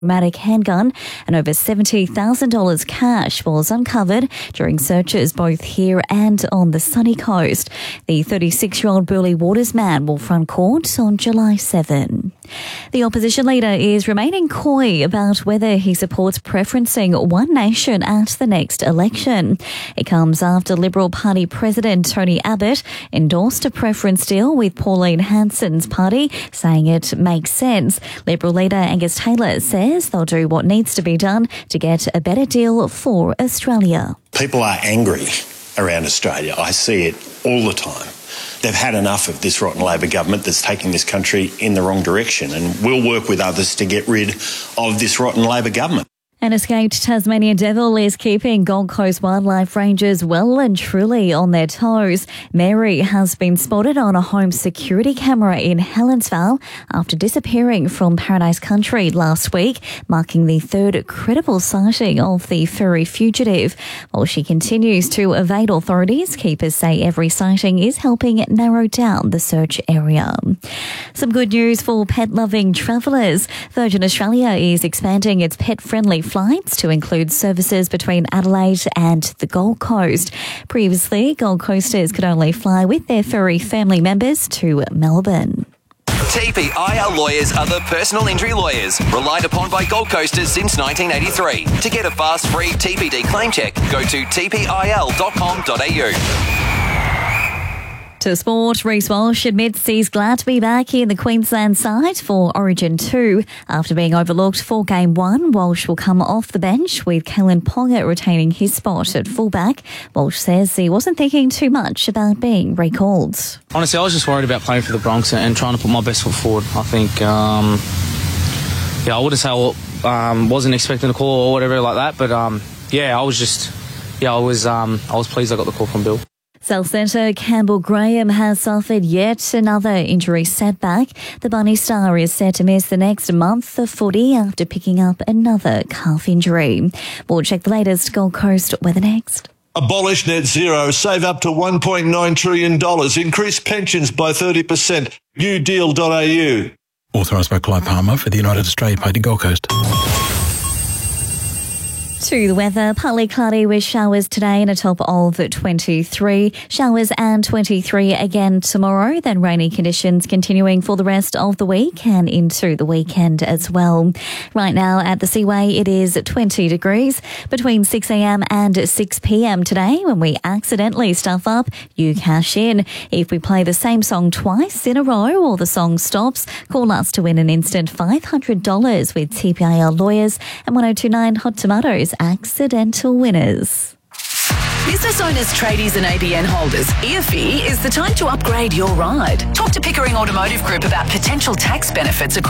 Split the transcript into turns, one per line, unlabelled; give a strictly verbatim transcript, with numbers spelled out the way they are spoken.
automatic handgun and over seventy thousand dollars cash was uncovered during searches both here and on the sunny coast. The thirty-six-year-old Burleigh Waters man will front court on July seventh. The opposition leader is remaining coy about whether he supports preferencing one nation at the next election. It comes after Liberal Party President Tony Abbott endorsed a preference deal with Pauline Hanson's party, saying it makes sense. Liberal leader Angus Taylor says they'll do what needs to be done to get a better deal for Australia.
People are angry around Australia. I see it all the time. They've had enough of this rotten Labor government that's taking this country in the wrong direction, and we'll work with others to get rid of this rotten Labor government.
An escaped Tasmanian devil is keeping Gold Coast wildlife rangers well and truly on their toes. Mary has been spotted on a home security camera in Helensvale after disappearing from Paradise Country last week, marking the third credible sighting of the furry fugitive. While she continues to evade authorities, keepers say every sighting is helping narrow down the search area. Some good news for pet-loving travellers. Virgin Australia is expanding its pet-friendly flights to include services between Adelaide and the Gold Coast. Previously, Gold Coasters could only fly with their furry family members to Melbourne.
T P I L lawyers are the personal injury lawyers relied upon by Gold Coasters since nineteen eighty-three. To get a fast, free T P D claim check, go to t p i l dot com dot a u.
To sport, Reece Walsh admits he's glad to be back in the Queensland side for Origin two. After being overlooked for Game one, Walsh will come off the bench with Kalen Ponga retaining his spot at fullback. Walsh says he wasn't thinking too much about being recalled.
Honestly, I was just worried about playing for the Bronx and trying to put my best foot forward. I think, um, yeah, I wouldn't say I um, wasn't expecting a call or whatever like that, but um, yeah, I was just, yeah, I was, um, I was pleased I got the call from Bill.
South Centre Campbell Graham has suffered yet another injury setback. The Bunny Star is set to miss the next month of footy after picking up another calf injury. We'll check the latest Gold Coast weather next.
Abolish net zero, save up to one point nine trillion dollars, increase pensions by thirty percent. new deal dot a u.
Authorised by Clive Palmer for the United Australia Party Gold Coast.
To the weather, partly cloudy with showers today and a top of twenty-three. Showers and twenty-three again tomorrow, then rainy conditions continuing for the rest of the week and into the weekend as well. Right now at the Seaway, it is twenty degrees. Between six a m and six p m today, when we accidentally stuff up, you cash in. If we play the same song twice in a row or the song stops, call us to win an instant five hundred dollars with T P I L lawyers and one oh two nine Hot Tomatoes accidental winners.
Business owners, tradies and A B N holders, I F I is the time to upgrade your ride. Talk to Pickering Automotive Group about potential tax benefits across